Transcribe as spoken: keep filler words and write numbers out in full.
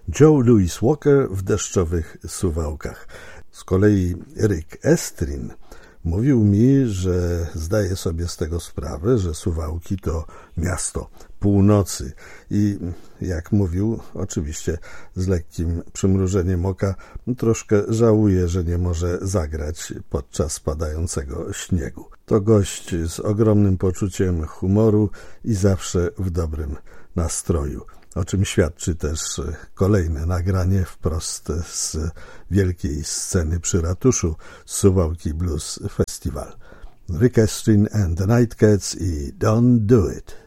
Joe Louis Walker w deszczowych Suwałkach. Z kolei Rick Estrin mówił mi, że zdaje sobie z tego sprawę, że Suwałki to miasto północy i jak mówił, oczywiście z lekkim przymrużeniem oka, troszkę żałuje, że nie może zagrać podczas padającego śniegu. To gość z ogromnym poczuciem humoru i zawsze w dobrym nastroju, o czym świadczy też kolejne nagranie wprost z wielkiej sceny przy ratuszu Suwałki Blues Festival. Rick Estrin and the Nightcats i Don't Do It.